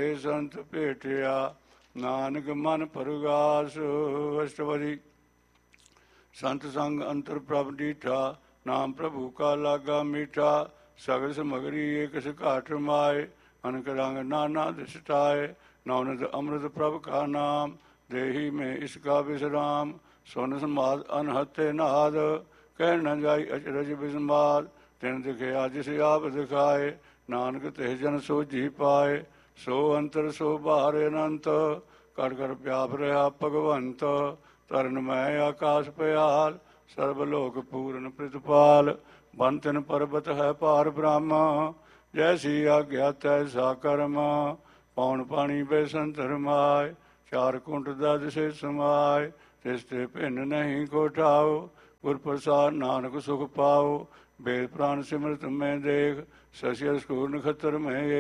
ਸੰਤ ਭੇਟਿਆ, ਨਾਨਕ ਮਨ ਪਰਗਾਸ। ਅਸ਼ਟਪਦੀ। ਸੰਤ ਸੰਗ ਅੰਤਰ ਪ੍ਰਭ ਡੀਠਾ, ਨਾਮ ਪ੍ਰਭੂ ਕਾ ਲਾਗਾ ਮੀਠਾ। ਸਗਲ ਸਮਗਰੀ ਏਕ ਘਾਟ ਮਾਏ, ਅਨਕ ਰੰਗ ਨਾਨਾ ਦਿਸਟਾਏ। ਨੌਨਦ ਅੰਮ੍ਰਿਤ ਪ੍ਰਭ ਕਾ ਨਾਮ, ਦੇਹੀ ਮੈਂ ਇਸਕਾ ਵਿਸਰਾਮ। ਸੁਨ ਸਮਾਦ ਅਨਹਤੇ ਨਾਦ, ਕਹਿ ਨ ਜਾਈ ਅਚਰਜ ਬਿਸਮਾਦ। ਤਿਨ ਦਿਖਿਆ ਜਿਸ ਆਪ ਦਿਖਾਏ, ਨਾਨਕ ਤਿਹ ਜਨ ਸੋਝੀ ਪਾਏ। ਸੋ ਅੰਤਰ ਸੋ ਬਾਹਰ ਅਨੰਤ, ਕਰ ਕਰ ਪਿਆਪ ਰਿਹਾ ਭਗਵੰਤ। ਤਰਨ ਮੈਂ ਆਕਾਸ਼ ਪਿਆਲ, ਸਰਬ ਲੋਕ ਪੂਰਨ ਪ੍ਰਿਤਪਾਲ। ਬੰਤਨ ਪਰਬਤ ਹੈ ਪਾਰ ਬ੍ਰਹਮ, ਜੈਸੀ ਆਗਿਆ ਤੈਸਾ ਕਰਮ। ਪੌਣ ਪਾਣੀ ਬੈਸਨ ਧਰਮਾਏ, ਚਾਰ ਕੁੰਟ ਦਦ ਸੇ ਸਮਾਏ। ਤਿਸ ਤੇ ਭਿੰਨ ਨਹੀਂ ਕੋ ਠਾਓ, ਗੁਰ ਪ੍ਰਸਾਦ ਨਾਨਕ ਸੁਖ ਪਾਓ। ਵੇਦ ਪ੍ਰਾਨ ਸਿਮਰਤ ਮੈਂ ਦੇਖ, ਸਸਿਅ ਸਕੂਰ ਨਖਤਰ ਮੈਂ